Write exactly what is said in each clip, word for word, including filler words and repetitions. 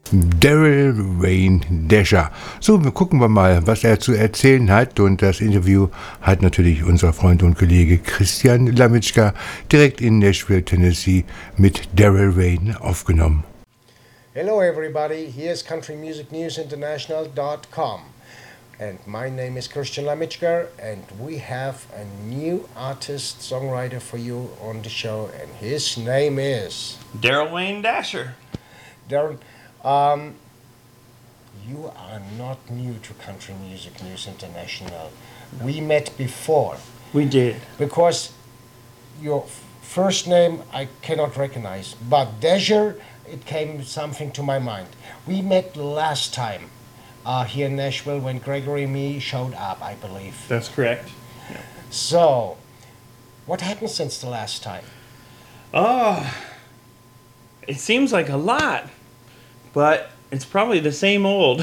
Daryl Wayne Dasher. So, gucken wir mal, was er zu erzählen hat. Und das Interview hat natürlich unser Freund und Kollege Christian Lamitschka direkt in Nashville, Tennessee mit Daryl Wayne aufgenommen. Hello everybody, here's country music news international dot com. And my name is Christian Lamitschka, and we have a new artist, songwriter for you on the show, and his name is... Daryl Wayne Dasher. Daryl, um, you are not new to Country Music News International. We met before. We did. Because your f- first name I cannot recognize, but Dasher, it came something to my mind. We met last time. Uh, here in Nashville when Gregory Me showed up, I believe. That's correct. Yeah. So, what happened since the last time? Oh, it seems like a lot, but it's probably the same old.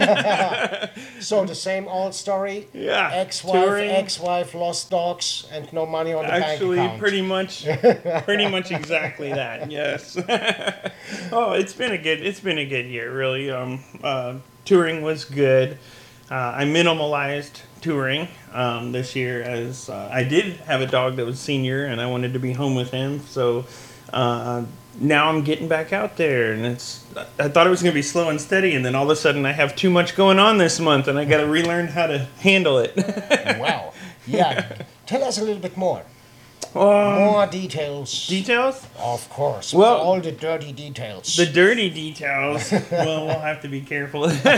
So the same old story? Yeah. Ex-wife, touring. ex-wife, lost dogs, and no money on the Actually, bank account. pretty much, pretty much exactly that. Yes. Oh, it's been a good, it's been a good year, really. Um, uh, touring was good. Uh, I minimalized touring um, this year as uh, I did have a dog that was senior, and I wanted to be home with him. So uh, now I'm getting back out there, and it's. I thought it was going to be slow and steady, and then all of a sudden I have too much going on this month, and I got to relearn how to handle it. Wow. Yeah. Tell us a little bit more. Um, More details. Details? Of course. Well, all the dirty details. The dirty details. Well, we'll have to be careful.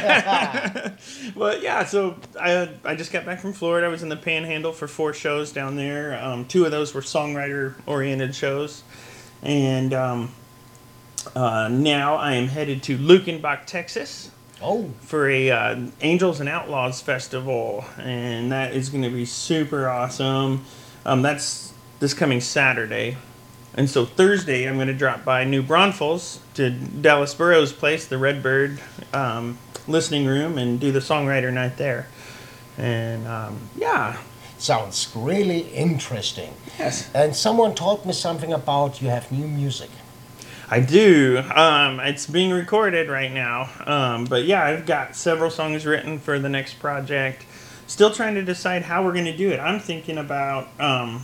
But yeah, so I I just got back from Florida. I was in the Panhandle for four shows down there. Um, two of those were songwriter-oriented shows, and um, uh, now I am headed to Lukenbach, Texas. Oh. For a uh, Angels and Outlaws festival, and that is going to be super awesome. Um, that's this coming Saturday. And so Thursday, I'm going to drop by New Braunfels to Dallas Burrows' place, the Redbird um, listening room, and do the songwriter night there. And um, yeah. Sounds really interesting. Yes. And someone told me something about you have new music. I do. Um, it's being recorded right now. Um, but yeah, I've got several songs written for the next project. Still trying to decide how we're going to do it. I'm thinking about um,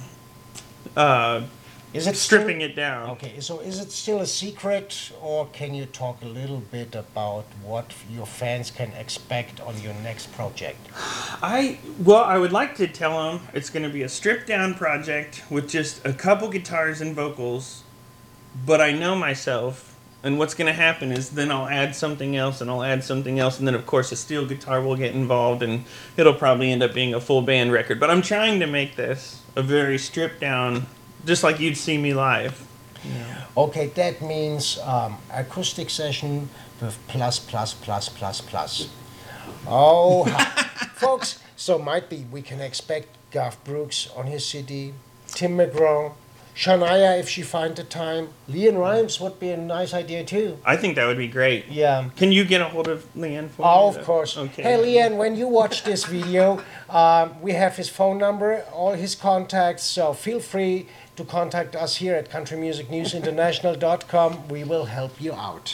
uh, is it stripping still, it down. Okay, so is it still a secret, or can you talk a little bit about what your fans can expect on your next project? I well, I would like to tell them it's going to be a stripped down project with just a couple guitars and vocals, but I know myself. And what's going to happen is then I'll add something else, and I'll add something else, and then, of course, a steel guitar will get involved, and it'll probably end up being a full band record. But I'm trying to make this a very stripped down, just like you'd see me live. Yeah. Okay, that means um, acoustic session with plus, plus, plus, plus, plus. Oh, folks, so might be we can expect Garth Brooks on his C D, Tim McGraw, Shania, if she find the time. Leanne Rimes would be a nice idea too. I think that would be great. Yeah. Can you get a hold of Leanne for oh, me? of course. Okay. Hey, Leanne, when you watch this video, um, we have his phone number, all his contacts, so feel free to contact us here at country music news international dot com. We will help you out.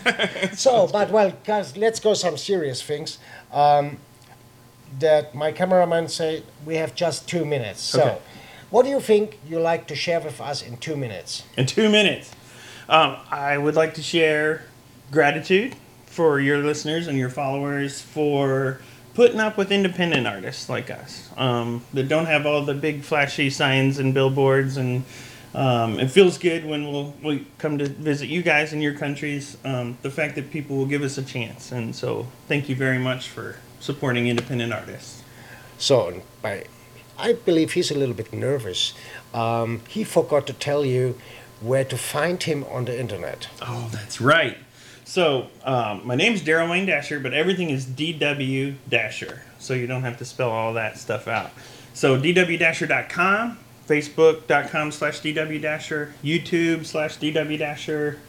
So, but well, guys, let's go some serious things. Um, that my cameraman said we have just two minutes. So. Okay. What do you think you like to share with us in two minutes? In two minutes. Um, I would like to share gratitude for your listeners and your followers for putting up with independent artists like us um, that don't have all the big flashy signs and billboards. And um, it feels good when we'll, we come to visit you guys in your countries, um, the fact that people will give us a chance. And so thank you very much for supporting independent artists. So, by I believe he's a little bit nervous. Um, he forgot to tell you where to find him on the internet. Oh, that's right. So, um, my name's Daryl Wayne Dasher, but everything is D W Dasher, so you don't have to spell all that stuff out. So, D W Dasher dot com, Facebook dot com slash D W Dasher, YouTube slash D W Dasher,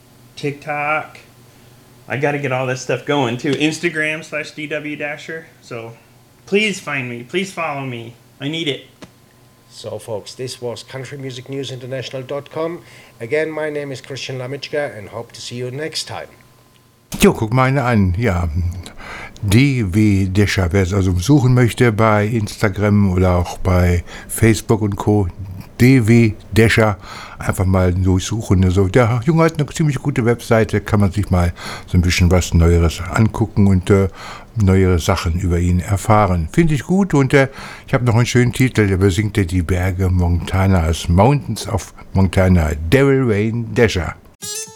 TikTok. I got to get all this stuff going, too. Instagram slash D W Dasher. So, please find me. Please follow me. I need it. So, folks, this was country music news international dot com. Again, my name is Christian Lamitschka, and hope to see you next time. Jo, guck mal eine an, ja. D W Descher, wer es also suchen möchte bei Instagram oder auch bei Facebook und Co. D W Descher, einfach mal durchsuchen. Also der Junge hat eine ziemlich gute Webseite, kann man sich mal so ein bisschen was Neueres angucken und äh, neuere Sachen über ihn erfahren. Finde ich gut und äh, ich habe noch einen schönen Titel, der besingt er die Berge Montanas, Mountains of Montana, Devil Rain Descher.